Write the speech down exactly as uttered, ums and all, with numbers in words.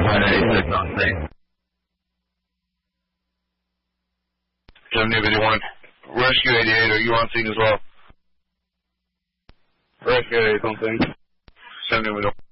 one eighty-six on scene. seventy fifty-one. Rescue eighty-eight, are you on scene as well? Rescue eighty-eight on scene. seventy fifty-one.